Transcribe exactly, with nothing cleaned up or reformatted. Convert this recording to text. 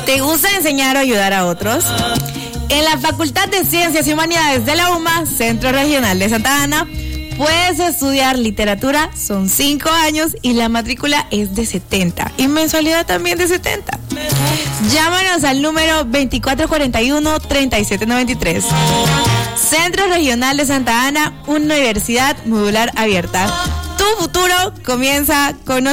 ¿Te gusta enseñar o ayudar a otros? En la Facultad de Ciencias y Humanidades de la U M A, Centro Regional de Santa Ana, puedes estudiar literatura, son cinco años y la matrícula es de setenta y mensualidad también de setenta. Llámanos al número veinticuatro cuarenta y uno, treinta y siete noventa y tres. Centro Regional de Santa Ana, universidad modular abierta. Tu futuro comienza con nosotros.